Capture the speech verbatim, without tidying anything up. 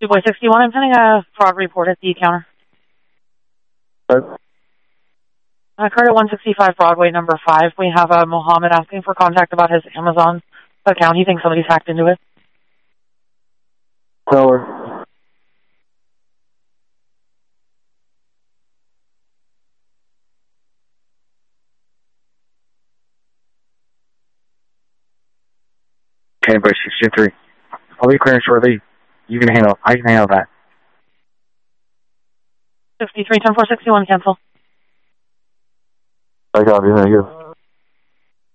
two boy sixty-one, I'm sending a fraud report at the counter. What? Uh, card at one sixty-five Broadway, number five. We have uh, Mohammed asking for contact about his Amazon account. He thinks somebody's hacked into it. Tell her. Okay, but sixty-three. I'll be clearing shortly. You can handle. I can handle that. fifty-three, ten four sixty-one, cancel. I got you. Thank you.